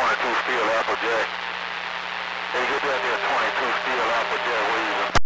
22 Steel Applejack. Hey, get down there 22 Steel Applejack, where you